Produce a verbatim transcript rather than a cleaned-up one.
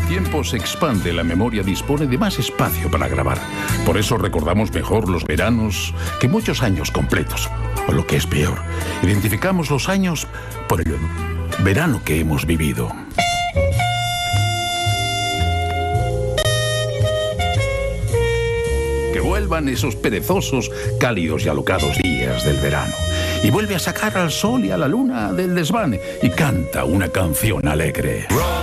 tiempo se expande, la memoria dispone de más espacio para grabar. Por eso recordamos mejor los veranos que muchos años completos. O lo que es peor, identificamos los años por el verano que hemos vivido. Que vuelvan esos perezosos, cálidos y alocados días del verano. Y vuelve a sacar al sol y a la luna del desván y canta una canción alegre.